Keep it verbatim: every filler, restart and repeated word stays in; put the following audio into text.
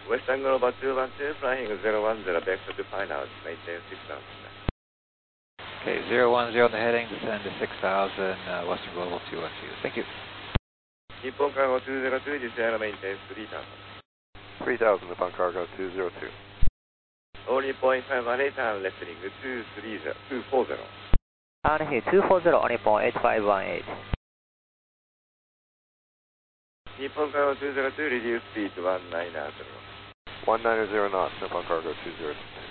Western Global two one two, flying zero one zero, vector to final, maintain six thousand. Okay, zero one zero on the heading, descend to six thousand, uh, Western Global two one two. Thank you. Nippon Cargo two zero two, descend, maintain three thousand. three thousand, Nippon Cargo two zero two. Only point five one eight, turn left heading two three zero, two four zero. Turn here two four zero, only point eight five one eight. Nippon Cargo two zero two, reduce speed to one nine zero. one nine zero knots, Nippon Cargo two zero two.